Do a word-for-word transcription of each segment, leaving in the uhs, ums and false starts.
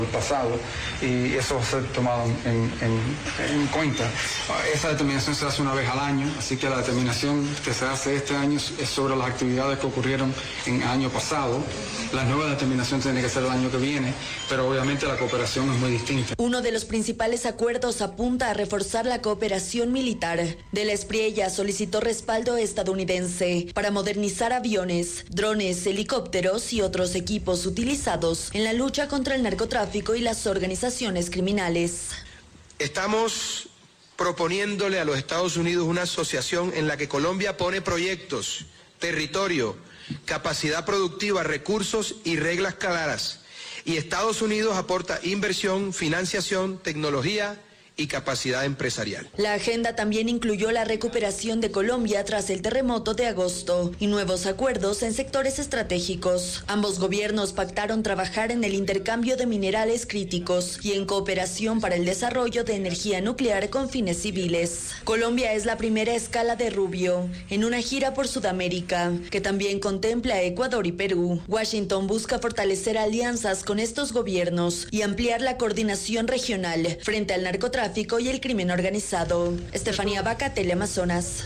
pasado, y eso va a ser tomado en, en, en cuenta. Esa determinación se hace una vez al año, así que la determinación que se hace este año es sobre las actividades que ocurrieron en el año pasado. La nueva determinación tiene que ser el año que viene, pero obviamente la cooperación es muy distinta. Uno de los principales acuerdos apunta a reforzar la cooperación militar. De la Espriella solicitó respaldo estadounidense para modernizar aviones, drones, helicópteros y otros equipos utilizados en la lucha contra el narcotráfico y las organizaciones criminales. Estamos proponiéndole a los Estados Unidos una asociación en la que Colombia pone proyectos, territorio, capacidad productiva, recursos y reglas claras. Y Estados Unidos aporta inversión, financiación, tecnología y capacidad empresarial. La agenda también incluyó la recuperación de Colombia tras el terremoto de agosto y nuevos acuerdos en sectores estratégicos. Ambos gobiernos pactaron trabajar en el intercambio de minerales críticos y en cooperación para el desarrollo de energía nuclear con fines civiles. Colombia es la primera escala de Rubio en una gira por Sudamérica, que también contempla a Ecuador y Perú. Washington busca fortalecer alianzas con estos gobiernos y ampliar la coordinación regional frente al narcotráfico y el crimen organizado. Estefanía Vaca, Teleamazonas.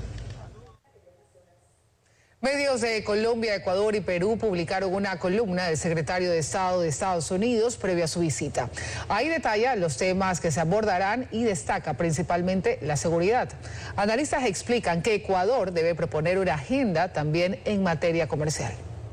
Medios de Colombia, Ecuador y Perú publicaron una columna del secretario de Estado de Estados Unidos previo a su visita. Ahí detalla los temas que se abordarán y destaca principalmente la seguridad. Analistas explican que Ecuador debe proponer una agenda también en materia comercial.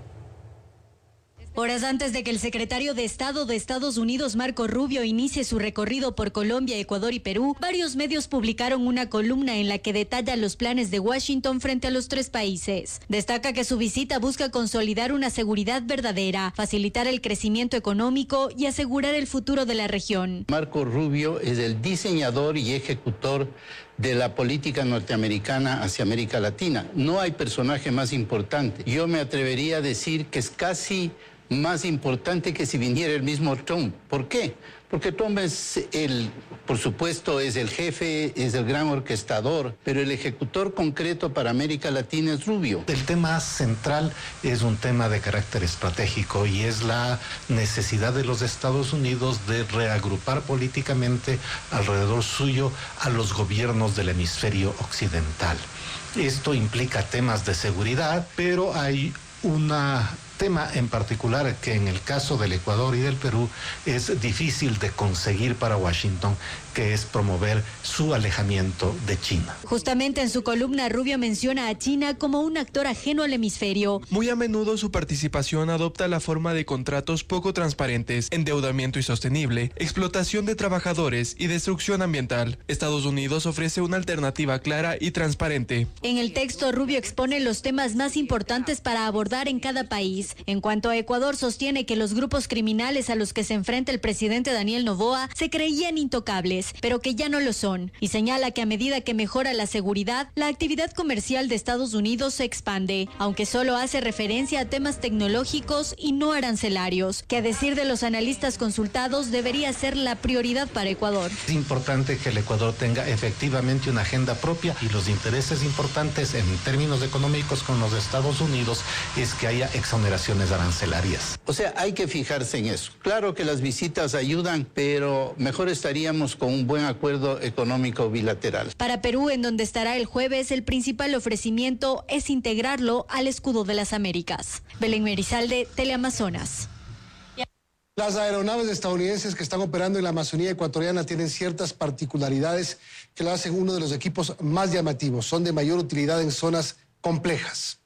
Horas antes de que el secretario de Estado de Estados Unidos, Marco Rubio, inicie su recorrido por Colombia, Ecuador y Perú, varios medios publicaron una columna en la que detalla los planes de Washington frente a los tres países. Destaca que su visita busca consolidar una seguridad verdadera, facilitar el crecimiento económico y asegurar el futuro de la región. Marco Rubio es el diseñador y ejecutor de la política norteamericana hacia América Latina. No hay personaje más importante. Yo me atrevería a decir que es casi más importante que si viniera el mismo Trump. ¿Por qué? Porque Trump es el, por supuesto, es el jefe, es el gran orquestador, pero el ejecutor concreto para América Latina es Rubio. El tema central es un tema de carácter estratégico y es la necesidad de los Estados Unidos de reagrupar políticamente alrededor suyo a los gobiernos del hemisferio occidental. Esto implica temas de seguridad, pero hay una tema en particular que en el caso del Ecuador y del Perú es difícil de conseguir para Washington, que es promover su alejamiento de China. Justamente en su columna, Rubio menciona a China como un actor ajeno al hemisferio. Muy a menudo su participación adopta la forma de contratos poco transparentes, endeudamiento insostenible, explotación de trabajadores y destrucción ambiental. Estados Unidos ofrece una alternativa clara y transparente. En el texto, Rubio expone los temas más importantes para abordar en cada país. En cuanto a Ecuador, sostiene que los grupos criminales a los que se enfrenta el presidente Daniel Noboa se creían intocables, pero que ya no lo son, y señala que a medida que mejora la seguridad, la actividad comercial de Estados Unidos se expande, aunque solo hace referencia a temas tecnológicos y no arancelarios, que a decir de los analistas consultados debería ser la prioridad para Ecuador. Es importante que el Ecuador tenga efectivamente una agenda propia y los intereses importantes en términos económicos con los Estados Unidos es que haya exoneraciones arancelarias. O sea, hay que fijarse en eso. Claro que las visitas ayudan, pero mejor estaríamos con un buen acuerdo económico bilateral. Para Perú, en donde estará el jueves, el principal ofrecimiento es integrarlo al escudo de las Américas. Belén Merizalde, Teleamazonas. Las aeronaves estadounidenses que están operando en la Amazonía ecuatoriana tienen ciertas particularidades que lo hacen uno de los equipos más llamativos. Son de mayor utilidad en zonas complejas.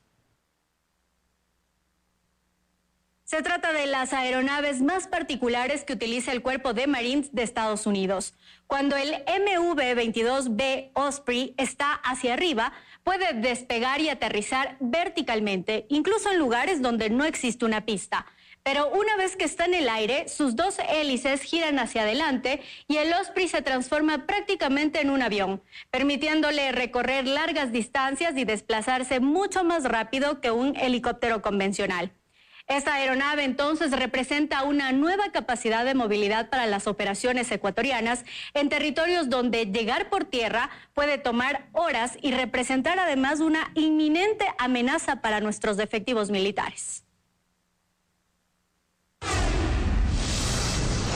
Se trata de las aeronaves más particulares que utiliza el Cuerpo de Marines de Estados Unidos. Cuando el M V veintidós B Osprey está hacia arriba, puede despegar y aterrizar verticalmente, incluso en lugares donde no existe una pista. Pero una vez que está en el aire, sus dos hélices giran hacia adelante y el Osprey se transforma prácticamente en un avión, permitiéndole recorrer largas distancias y desplazarse mucho más rápido que un helicóptero convencional. Esta aeronave entonces representa una nueva capacidad de movilidad para las operaciones ecuatorianas en territorios donde llegar por tierra puede tomar horas y representar además una inminente amenaza para nuestros efectivos militares.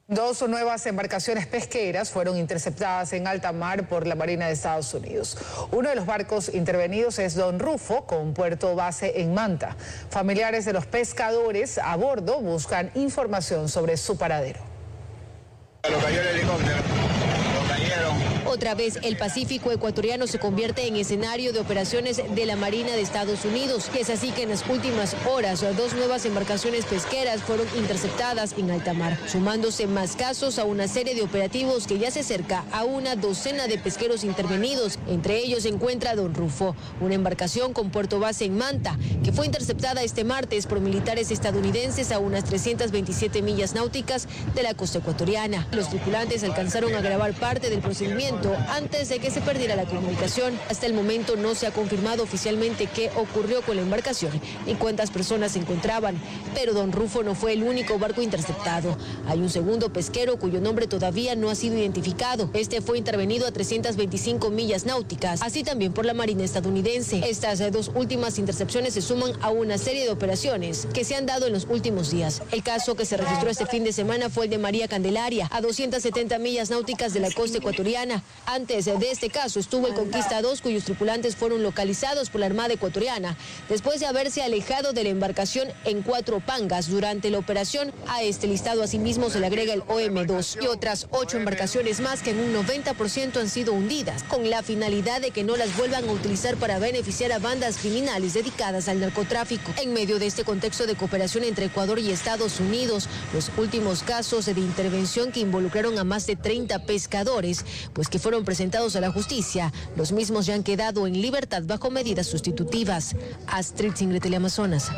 Dos nuevas embarcaciones pesqueras fueron interceptadas en alta mar por la Marina de Estados Unidos. Uno de los barcos intervenidos es Don Rufo, con puerto base en Manta. Familiares de los pescadores a bordo buscan información sobre su paradero. Lo cayó el helicóptero, lo cayeron. Otra vez el Pacífico ecuatoriano se convierte en escenario de operaciones de la Marina de Estados Unidos. Es así que en las últimas horas dos nuevas embarcaciones pesqueras fueron interceptadas en alta mar, sumándose más casos a una serie de operativos que ya se acerca a una docena de pesqueros intervenidos. Entre ellos se encuentra Don Rufo, una embarcación con puerto base en Manta, que fue interceptada este martes por militares estadounidenses a unas trescientas veintisiete millas náuticas de la costa ecuatoriana. Los tripulantes alcanzaron a grabar parte del procedimiento antes de que se perdiera la comunicación. Hasta el momento no se ha confirmado oficialmente qué ocurrió con la embarcación ni cuántas personas se encontraban, pero Don Rufo no fue el único barco interceptado. Hay un segundo pesquero cuyo nombre todavía no ha sido identificado. Este fue intervenido a trescientas veinticinco millas náuticas, así también por la Marina estadounidense. Estas dos últimas intercepciones se suman a una serie de operaciones que se han dado en los últimos días. El caso que se registró este fin de semana fue el de María Candelaria, a doscientas setenta millas náuticas de la costa ecuatoriana. Antes de este caso estuvo el Conquista dos, cuyos tripulantes fueron localizados por la Armada ecuatoriana después de haberse alejado de la embarcación en Cuatro Pangas durante la operación. A este listado asimismo se le agrega el O M dos y otras ocho embarcaciones más que en un noventa por ciento han sido hundidas, con la finalidad de que no las vuelvan a utilizar para beneficiar a bandas criminales dedicadas al narcotráfico. En medio de este contexto de cooperación entre Ecuador y Estados Unidos, los últimos casos de intervención que involucraron a más de treinta pescadores, pues que fueron presentados a la justicia, los mismos ya han quedado en libertad bajo medidas sustitutivas. Astrid Singre, Teleamazonas.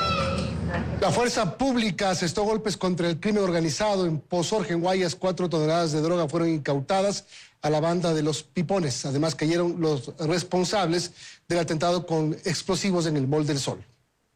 La fuerza pública asestó golpes contra el crimen organizado en Pozorge, en Guayas. Cuatro toneladas de droga fueron incautadas a la banda de los Pipones. Además cayeron los responsables del atentado con explosivos en el Mall del Sol.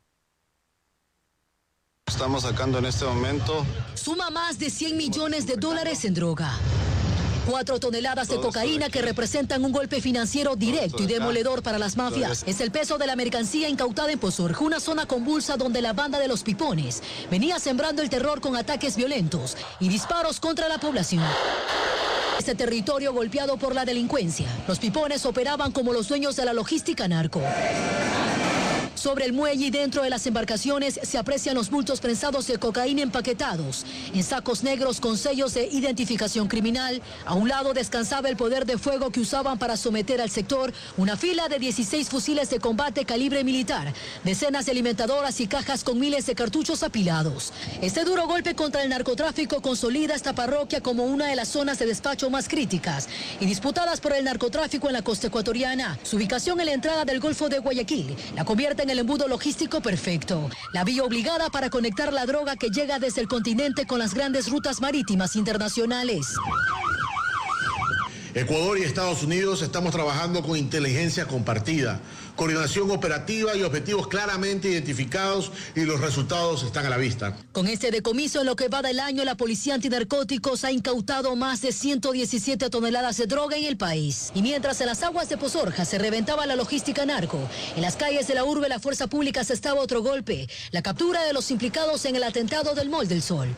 Estamos sacando en este momento. Suma más de cien millones de dólares en droga. Cuatro toneladas de cocaína que representan un golpe financiero directo y demoledor para las mafias. Es el peso de la mercancía incautada en Pozorge, una zona convulsa donde la banda de los Pipones venía sembrando el terror con ataques violentos y disparos contra la población. Este territorio golpeado por la delincuencia. Los Pipones operaban como los dueños de la logística narco. Sobre el muelle y dentro de las embarcaciones se aprecian los bultos prensados de cocaína empaquetados en sacos negros con sellos de identificación criminal. A un lado descansaba el poder de fuego que usaban para someter al sector, una fila de dieciséis fusiles de combate calibre militar, decenas de alimentadoras y cajas con miles de cartuchos apilados. Este duro golpe contra el narcotráfico consolida esta parroquia como una de las zonas de despacho más críticas y disputadas por el narcotráfico en la costa ecuatoriana. Su ubicación en la entrada del Golfo de Guayaquil la convierte en el embudo logístico perfecto, la vía obligada para conectar la droga que llega desde el continente con las grandes rutas marítimas internacionales. Ecuador y Estados Unidos estamos trabajando con inteligencia compartida, coordinación operativa y objetivos claramente identificados, y los resultados están a la vista. Con este decomiso en lo que va del año, la Policía Antinarcóticos ha incautado más de ciento diecisiete toneladas de droga en el país. Y mientras en las aguas de Pozorja se reventaba la logística narco, en las calles de la urbe la fuerza pública asestaba otro golpe, la captura de los implicados en el atentado del Mall del Sol.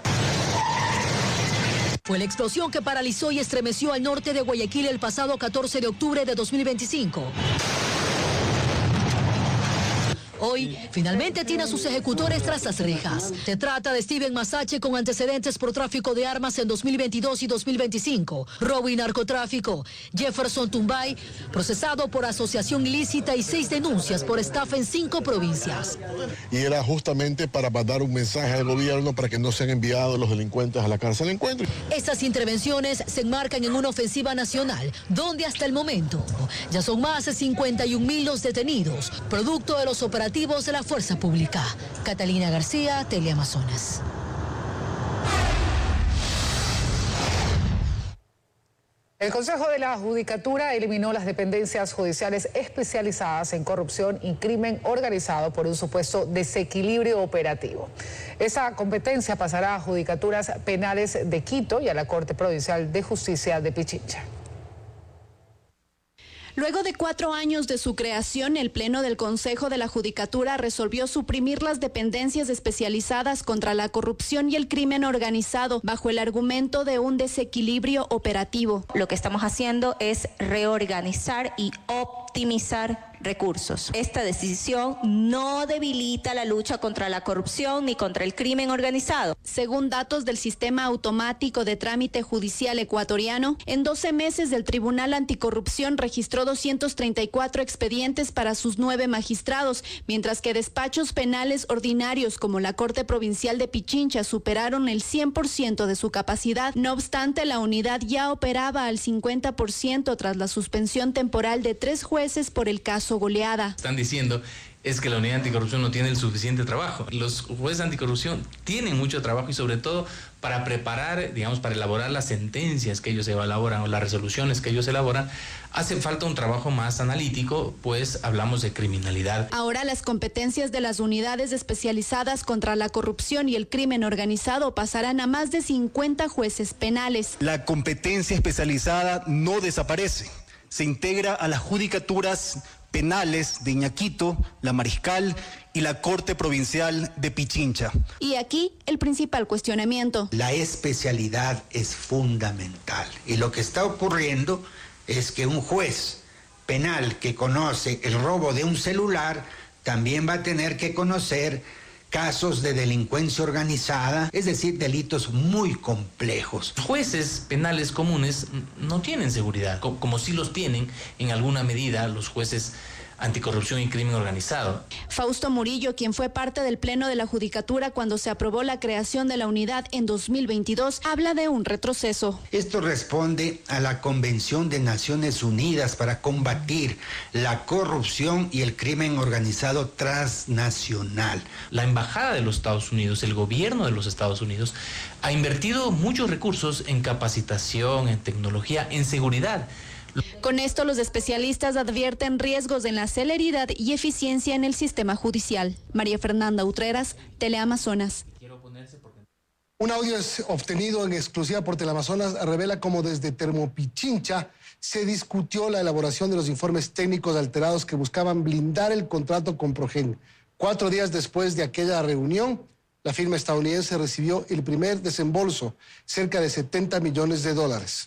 Fue la explosión que paralizó y estremeció al norte de Guayaquil el pasado catorce de octubre de dos mil veinticinco. Hoy, finalmente tiene a sus ejecutores tras las rejas. Se trata de Steven Masache, con antecedentes por tráfico de armas en dos mil veintidós y dos mil veinticinco, robo y narcotráfico. Jefferson Tumbay, procesado por asociación ilícita y seis denuncias por estafa en cinco provincias. Y era justamente para mandar un mensaje al gobierno para que no sean enviados los delincuentes a la cárcel de encuentro. Estas intervenciones se enmarcan en una ofensiva nacional, donde hasta el momento ya son más de cincuenta y un mil los detenidos, producto de los operativos de la fuerza pública. Catalina García, Teleamazonas. El Consejo de la Judicatura eliminó las dependencias judiciales especializadas en corrupción y crimen organizado por un supuesto desequilibrio operativo. Esa competencia pasará a Judicaturas Penales de Quito y a la Corte Provincial de Justicia de Pichincha. Luego de cuatro años de su creación, el Pleno del Consejo de la Judicatura resolvió suprimir las dependencias especializadas contra la corrupción y el crimen organizado bajo el argumento de un desequilibrio operativo. Lo que estamos haciendo es reorganizar y optimizar recursos. Esta decisión no debilita la lucha contra la corrupción ni contra el crimen organizado. Según datos del Sistema Automático de Trámite Judicial Ecuatoriano, en doce meses del Tribunal Anticorrupción registró doscientos treinta y cuatro expedientes para sus nueve magistrados, mientras que despachos penales ordinarios como la Corte Provincial de Pichincha superaron el cien por ciento de su capacidad. No obstante, la unidad ya operaba al cincuenta por ciento tras la suspensión temporal de tres jueces por el caso Goleada. Están diciendo es que la unidad anticorrupción no tiene el suficiente trabajo. Los jueces anticorrupción tienen mucho trabajo y sobre todo para preparar, digamos, para elaborar las sentencias que ellos elaboran o las resoluciones que ellos elaboran, hace falta un trabajo más analítico, pues hablamos de criminalidad. Ahora las competencias de las unidades especializadas contra la corrupción y el crimen organizado pasarán a más de cincuenta jueces penales. La competencia especializada no desaparece, se integra a las judicaturas penales de Iñaquito, la Mariscal y la Corte Provincial de Pichincha. Y aquí el principal cuestionamiento. La especialidad es fundamental y lo que está ocurriendo es que un juez penal que conoce el robo de un celular también va a tener que conocer casos de delincuencia organizada, es decir, delitos muy complejos. Los jueces penales comunes no tienen seguridad, como sí los tienen en alguna medida los jueces anticorrupción y crimen organizado. Fausto Murillo, quien fue parte del Pleno de la Judicatura cuando se aprobó la creación de la unidad en dos mil veintidós, habla de un retroceso. Esto responde a la Convención de Naciones Unidas para combatir la corrupción y el crimen organizado transnacional. La Embajada de los Estados Unidos, el gobierno de los Estados Unidos, ha invertido muchos recursos en capacitación, en tecnología, en seguridad. Con esto, los especialistas advierten riesgos en la celeridad y eficiencia en el sistema judicial. María Fernanda Utreras, Teleamazonas. Un audio obtenido en exclusiva por Teleamazonas revela cómo desde Termopichincha se discutió la elaboración de los informes técnicos alterados que buscaban blindar el contrato con Progen. Cuatro días después de aquella reunión, la firma estadounidense recibió el primer desembolso, cerca de setenta millones de dólares.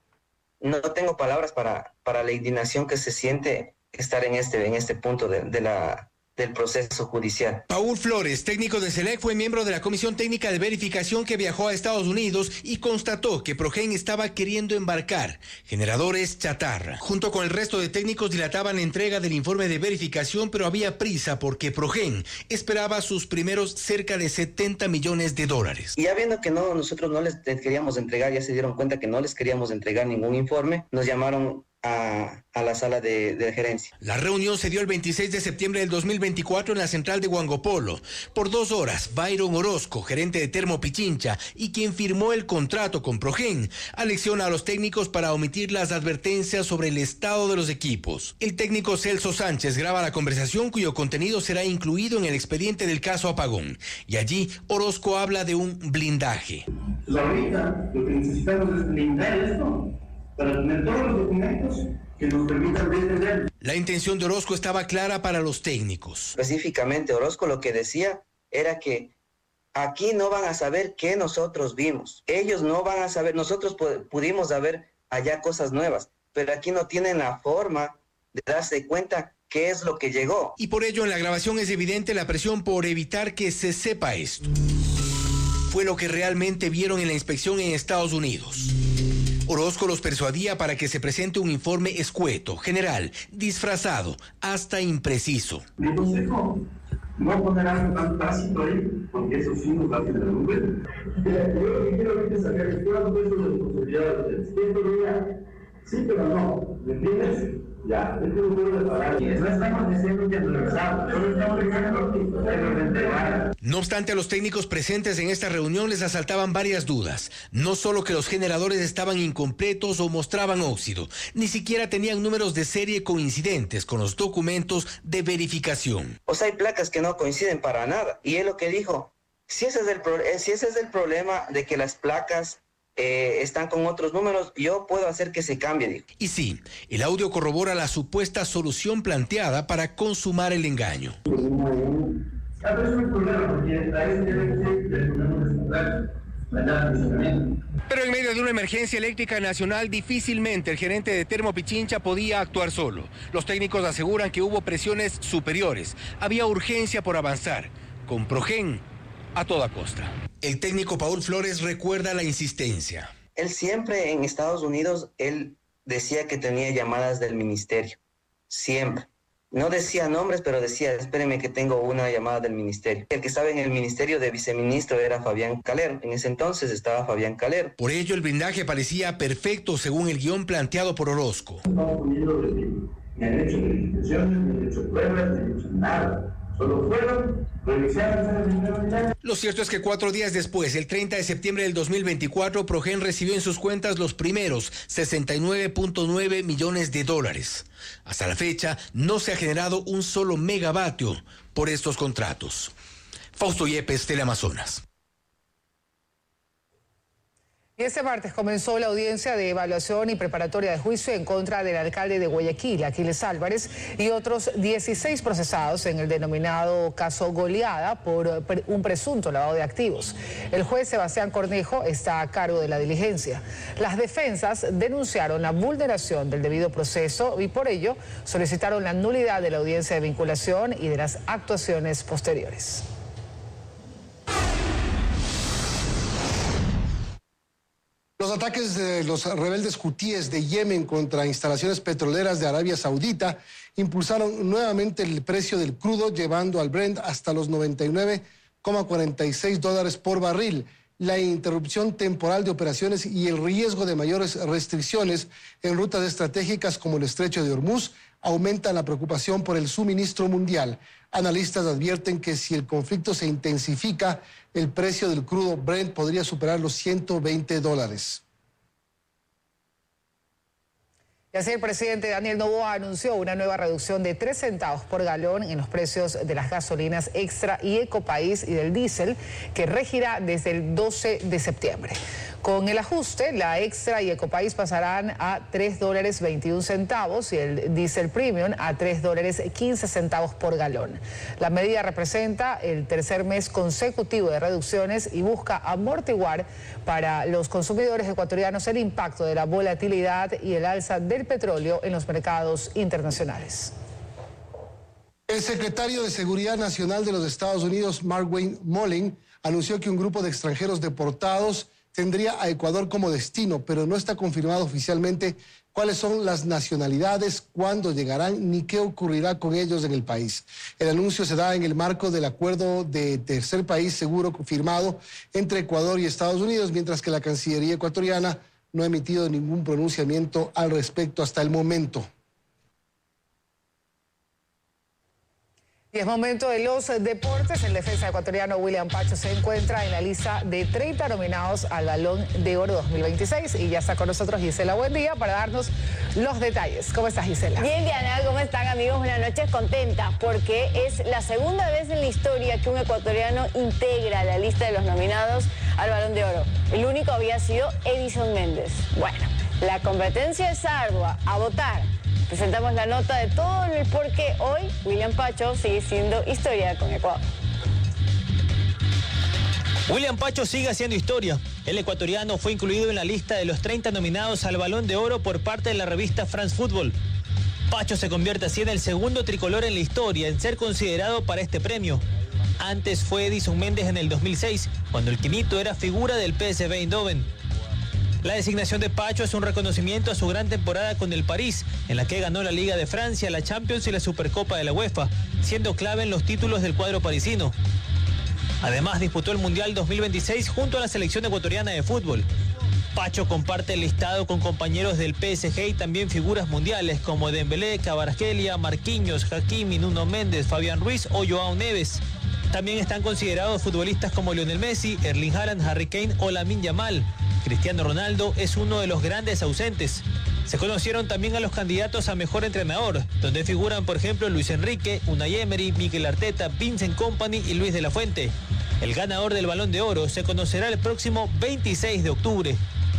No tengo palabras para, para la indignación que se siente estar en este, en este punto de, de la, del proceso judicial. Paul Flores, técnico de SELEC, fue miembro de la Comisión Técnica de Verificación que viajó a Estados Unidos y constató que Progen estaba queriendo embarcar generadores chatarra. Junto con el resto de técnicos dilataban la entrega del informe de verificación, pero había prisa porque Progen esperaba sus primeros cerca de setenta millones de dólares. Y ya viendo que no, nosotros no les queríamos entregar, ya se dieron cuenta que no les queríamos entregar ningún informe, nos llamaron A, a la sala de, de gerencia. La reunión se dio el veintiséis de septiembre del dos mil veinticuatro en la central de Huangopolo. Por dos horas, Byron Orozco, gerente de Termopichincha y quien firmó el contrato con Progen, alecciona a los técnicos para omitir las advertencias sobre el estado de los equipos. El técnico Celso Sánchez graba la conversación cuyo contenido será incluido en el expediente del caso Apagón. Y allí Orozco habla de un blindaje. La ahorita lo que necesitamos es blindar esto para tener todos los documentos que nos permitan defender. La intención de Orozco estaba clara para los técnicos. Específicamente, Orozco lo que decía era que aquí no van a saber qué nosotros vimos. Ellos no van a saber, nosotros pudimos saber allá cosas nuevas, pero aquí no tienen la forma de darse cuenta qué es lo que llegó. Y por ello en la grabación es evidente la presión por evitar que se sepa esto. Fue lo que realmente vieron en la inspección en Estados Unidos. Orozco los persuadía para que se presente un informe escueto, general, disfrazado, hasta impreciso. Mi consejo, no poner algo tan tácito ahí, porque eso sí nos va a tener nube. Yo lo que quiero es saber que todas las responsabilidades, siempre diría, sí, pero no, ¿me entiendes? Ya, esto lo puedo reparar. No estamos diciendo que no regresamos, solo estamos diciendo que nos entregar. No obstante, a los técnicos presentes en esta reunión les asaltaban varias dudas. No solo que los generadores estaban incompletos o mostraban óxido, ni siquiera tenían números de serie coincidentes con los documentos de verificación. O sea, hay placas que no coinciden para nada. Y él lo que dijo, si ese es el, pro- si ese es el problema de que las placas eh, están con otros números, yo puedo hacer que se cambie, dijo. Y sí, el audio corrobora la supuesta solución planteada para consumar el engaño. Pero en medio de una emergencia eléctrica nacional, difícilmente el gerente de Termo Pichincha podía actuar solo. Los técnicos aseguran que hubo presiones superiores. Había urgencia por avanzar, con Progen a toda costa. El técnico Paul Flores recuerda la insistencia. Él siempre en Estados Unidos, él decía que tenía llamadas del ministerio, siempre. No decía nombres, pero decía, espérenme que tengo una llamada del ministerio. El que estaba en el ministerio de viceministro era Fabián Calero. En ese entonces estaba Fabián Calero. Por ello, el blindaje parecía perfecto según el guión planteado por Orozco. Estamos poniendo de que ni han hecho verificaciones, ni han hecho pruebas, ni han hecho nada. Solo fueron, revisaron. Lo cierto es que cuatro días después, el treinta de septiembre del dos mil veinticuatro, Progen recibió en sus cuentas los primeros sesenta y nueve punto nueve millones de dólares. Hasta la fecha, no se ha generado un solo megavatio por estos contratos. Fausto Yepes, Teleamazonas. Y este martes comenzó la audiencia de evaluación y preparatoria de juicio en contra del alcalde de Guayaquil, Aquiles Álvarez, y otros dieciséis procesados en el denominado caso Goleada por un presunto lavado de activos. El juez Sebastián Cornejo está a cargo de la diligencia. Las defensas denunciaron la vulneración del debido proceso y por ello solicitaron la nulidad de la audiencia de vinculación y de las actuaciones posteriores. Los ataques de los rebeldes hutíes de Yemen contra instalaciones petroleras de Arabia Saudita impulsaron nuevamente el precio del crudo, llevando al Brent hasta los noventa y nueve coma cuarenta y seis dólares por barril. La interrupción temporal de operaciones y el riesgo de mayores restricciones en rutas estratégicas como el Estrecho de Hormuz aumentan la preocupación por el suministro mundial. Analistas advierten que si el conflicto se intensifica, el precio del crudo Brent podría superar los ciento veinte dólares. Y así el presidente Daniel Noboa anunció una nueva reducción de tres centavos por galón en los precios de las gasolinas Extra y Ecopaís y del diésel, que regirá desde el doce de septiembre. Con el ajuste, la Extra y Ecopaís pasarán a tres dólares veintiún centavos y el diésel premium a tres dólares quince centavos por galón. La medida representa el tercer mes consecutivo de reducciones y busca amortiguar para los consumidores ecuatorianos el impacto de la volatilidad y el alza del petróleo en los mercados internacionales. El secretario de Seguridad Nacional de los Estados Unidos, Mark Wayne Mullen, anunció que un grupo de extranjeros deportados tendría a Ecuador como destino, pero no está confirmado oficialmente cuáles son las nacionalidades, cuándo llegarán, ni qué ocurrirá con ellos en el país. El anuncio se da en el marco del acuerdo de tercer país seguro firmado entre Ecuador y Estados Unidos, mientras que la Cancillería ecuatoriana no ha emitido ningún pronunciamiento al respecto hasta el momento. Y es momento de los deportes. El defensa ecuatoriano William Pacho se encuentra en la lista de treinta nominados al Balón de Oro dos mil veintiséis. Y ya está con nosotros Gisela Buendía para darnos los detalles. ¿Cómo estás, Gisela? Bien, Diana, ¿cómo están, amigos? Buenas noches, contenta, porque es la segunda vez en la historia que un ecuatoriano integra la lista de los nominados al Balón de Oro. El único había sido Edison Méndez. Bueno, la competencia es ardua. A votar. Presentamos la nota de todo el por qué hoy William Pacho sigue siendo historia con Ecuador. William Pacho sigue haciendo historia. El ecuatoriano fue incluido en la lista de los treinta nominados al Balón de Oro por parte de la revista France Football. Pacho se convierte así en el segundo tricolor en la historia en ser considerado para este premio. Antes fue Edison Méndez en el dos mil seis, cuando el quinito era figura del P S V Eindhoven. La designación de Pacho es un reconocimiento a su gran temporada con el París, en la que ganó la Liga de Francia, la Champions y la Supercopa de la UEFA, siendo clave en los títulos del cuadro parisino. Además, disputó el Mundial dos mil veintiséis junto a la selección ecuatoriana de fútbol. Pacho comparte el listado con compañeros del P S G y también figuras mundiales como Dembélé, Kvaratskhelia, Marquinhos, Hakimi, Nuno Méndez, Fabián Ruiz o Joao Neves. También están considerados futbolistas como Lionel Messi, Erling Haaland, Harry Kane o Lamine Yamal. Cristiano Ronaldo es uno de los grandes ausentes. Se conocieron también a los candidatos a mejor entrenador, donde figuran por ejemplo Luis Enrique, Unai Emery, Mikel Arteta, Vincent Kompany y Luis de la Fuente. El ganador del Balón de Oro se conocerá el próximo veintiséis de octubre.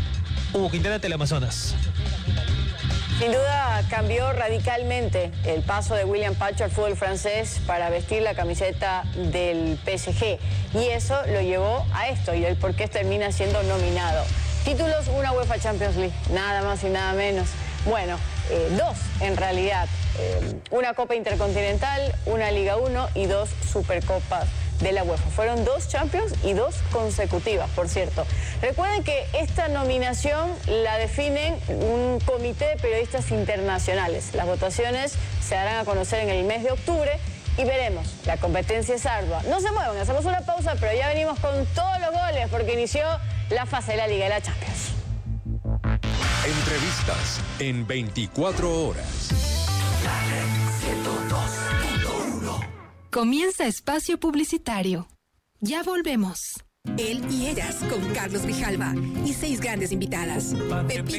Hugo Quintana, Teleamazonas. Sin duda cambió radicalmente el paso de William Pacho al fútbol francés para vestir la camiseta del P S G. Y eso lo llevó a esto y el por qué termina siendo nominado. Títulos, una UEFA Champions League, nada más y nada menos. Bueno, eh, dos en realidad. Eh, una Copa Intercontinental, una Liga uno y dos Supercopas de la UEFA. Fueron dos Champions y dos consecutivas, por cierto. Recuerden que esta nominación la definen un comité de periodistas internacionales. Las votaciones se darán a conocer en el mes de octubre y veremos. La competencia es ardua. No se muevan, hacemos una pausa, pero ya venimos con todos los goles porque inició la fase de la Liga de la Champions. Entrevistas en veinticuatro horas. ciento dos punto uno. Comienza espacio publicitario. Ya volvemos. Él y ellas con Carlos Grijalva y seis grandes invitadas. Pepito